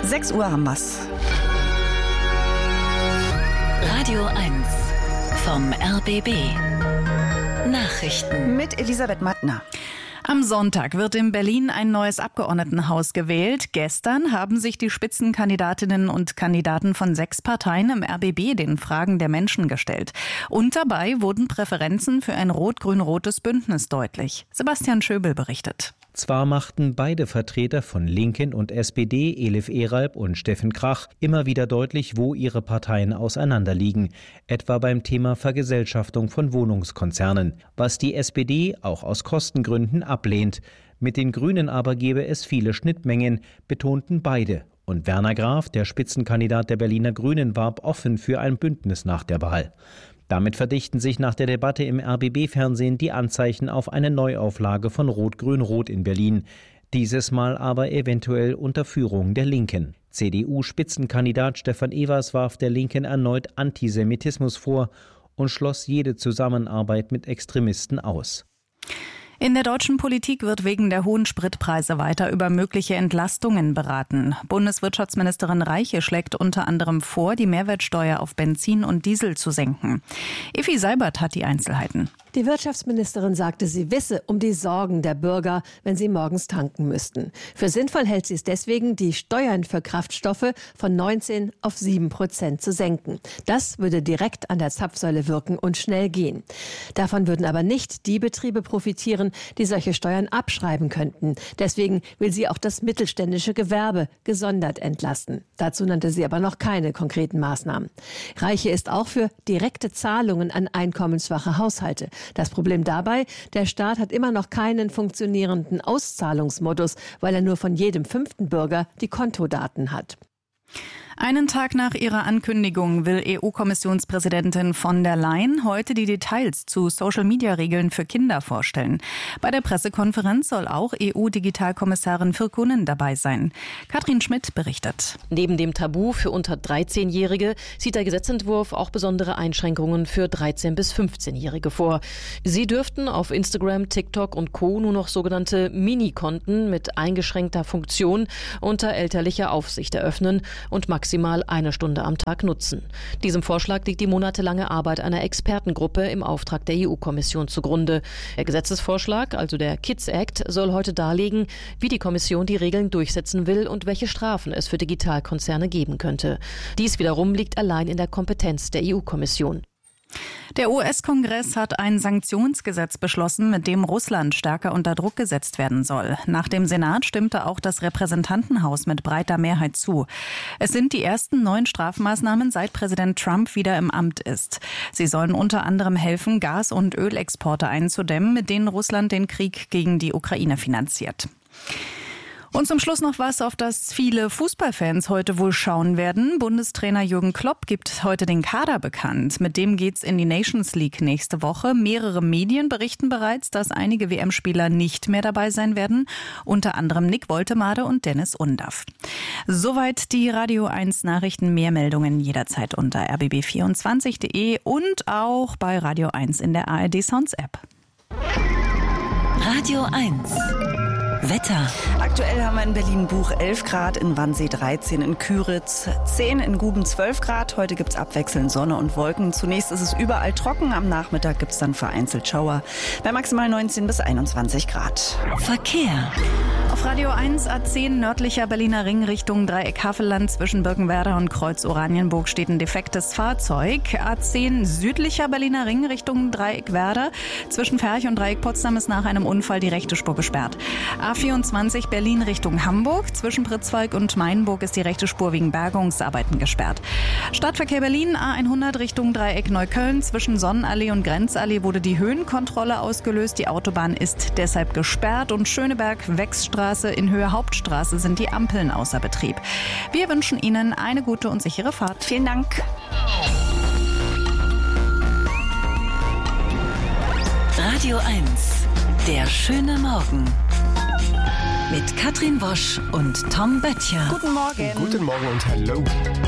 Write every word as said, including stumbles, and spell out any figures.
sechs Uhr haben wir's. Radio eins vom R B B. Nachrichten mit Elisabeth Mattner. Am Sonntag wird in Berlin ein neues Abgeordnetenhaus gewählt. Gestern haben sich die Spitzenkandidatinnen und Kandidaten von sechs Parteien im R B B den Fragen der Menschen gestellt. Und dabei wurden Präferenzen für ein rot-grün-rotes Bündnis deutlich. Sebastian Schöbel berichtet. Zwar machten beide Vertreter von Linken und S P D, Elif Eralp und Steffen Krach, immer wieder deutlich, wo ihre Parteien auseinanderliegen, etwa beim Thema Vergesellschaftung von Wohnungskonzernen, was die S P D auch aus Kostengründen ablehnt. Mit den Grünen aber gebe es viele Schnittmengen, betonten beide. Und Werner Graf, der Spitzenkandidat der Berliner Grünen, warb offen für ein Bündnis nach der Wahl. Damit verdichten sich nach der Debatte im R B B-Fernsehen die Anzeichen auf eine Neuauflage von Rot-Grün-Rot in Berlin. Dieses Mal aber eventuell unter Führung der Linken. C D U-Spitzenkandidat Stefan Evers warf der Linken erneut Antisemitismus vor und schloss jede Zusammenarbeit mit Extremisten aus. In der deutschen Politik wird wegen der hohen Spritpreise weiter über mögliche Entlastungen beraten. Bundeswirtschaftsministerin Reiche schlägt unter anderem vor, die Mehrwertsteuer auf Benzin und Diesel zu senken. Effi Seibert hat die Einzelheiten. Die Wirtschaftsministerin sagte, sie wisse um die Sorgen der Bürger, wenn sie morgens tanken müssten. Für sinnvoll hält sie es deswegen, die Steuern für Kraftstoffe von neunzehn auf sieben Prozent zu senken. Das würde direkt an der Zapfsäule wirken und schnell gehen. Davon würden aber nicht die Betriebe profitieren, die solche Steuern abschreiben könnten. Deswegen will sie auch das mittelständische Gewerbe gesondert entlasten. Dazu nannte sie aber noch keine konkreten Maßnahmen. Reiche ist auch für direkte Zahlungen an einkommensschwache Haushalte. Das Problem dabei, der Staat hat immer noch keinen funktionierenden Auszahlungsmodus, weil er nur von jedem fünften Bürger die Kontodaten hat. Einen Tag nach ihrer Ankündigung will E U-Kommissionspräsidentin von der Leyen heute die Details zu Social-Media-Regeln für Kinder vorstellen. Bei der Pressekonferenz soll auch E U-Digitalkommissarin Virkkunen dabei sein. Katrin Schmidt berichtet. Neben dem Tabu für unter dreizehnjährige sieht der Gesetzentwurf auch besondere Einschränkungen für dreizehn- bis fünfzehnjährige vor. Sie dürften auf Instagram, TikTok und Co. nur noch sogenannte Mini-Konten mit eingeschränkter Funktion unter elterlicher Aufsicht eröffnen und maximal maximal eine Stunde am Tag nutzen. Diesem Vorschlag liegt die monatelange Arbeit einer Expertengruppe im Auftrag der E U-Kommission zugrunde. Der Gesetzesvorschlag, also der Kids Act, soll heute darlegen, wie die Kommission die Regeln durchsetzen will und welche Strafen es für Digitalkonzerne geben könnte. Dies wiederum liegt allein in der Kompetenz der E U-Kommission. Der U S-Kongress hat ein Sanktionsgesetz beschlossen, mit dem Russland stärker unter Druck gesetzt werden soll. Nach dem Senat stimmte auch das Repräsentantenhaus mit breiter Mehrheit zu. Es sind die ersten neuen Strafmaßnahmen, seit Präsident Trump wieder im Amt ist. Sie sollen unter anderem helfen, Gas- und Ölexporte einzudämmen, mit denen Russland den Krieg gegen die Ukraine finanziert. Und zum Schluss noch was, auf das viele Fußballfans heute wohl schauen werden. Bundestrainer Jürgen Klopp gibt heute den Kader bekannt. Mit dem geht's in die Nations League nächste Woche. Mehrere Medien berichten bereits, dass einige W M-Spieler nicht mehr dabei sein werden. Unter anderem Nick Woltemade und Dennis Undaff. Soweit die Radio eins Nachrichten. Mehr Meldungen jederzeit unter r b b vierundzwanzig punkt de und auch bei Radio eins in der A R D Sounds App. Radio eins Wetter. Aktuell haben wir in Berlin-Buch elf Grad, in Wannsee dreizehn, in Küritz zehn, in Guben zwölf Grad. Heute gibt es abwechselnd Sonne und Wolken. Zunächst ist es überall trocken, am Nachmittag gibt es dann vereinzelt Schauer bei maximal neunzehn bis einundzwanzig Grad. Verkehr. Auf Radio eins A zehn nördlicher Berliner Ring Richtung Dreieck Havelland zwischen Birkenwerder und Kreuz Oranienburg steht ein defektes Fahrzeug. A zehn südlicher Berliner Ring Richtung Dreieck Werder zwischen Ferch und Dreieck Potsdam ist nach einem Unfall die rechte Spur gesperrt. A vierundzwanzig Berlin Richtung Hamburg. Zwischen Pritzwalk und Mainburg ist die rechte Spur wegen Bergungsarbeiten gesperrt. Stadtverkehr Berlin A hundert Richtung Dreieck Neukölln. Zwischen Sonnenallee und Grenzallee wurde die Höhenkontrolle ausgelöst. Die Autobahn ist deshalb gesperrt. Und Schöneberg-Wechsstraße in Höhe Hauptstraße sind die Ampeln außer Betrieb. Wir wünschen Ihnen eine gute und sichere Fahrt. Vielen Dank. Radio eins. Der schöne Morgen. Mit Katrin Wosch und Tom Böttcher. Guten Morgen. Guten Morgen und hallo.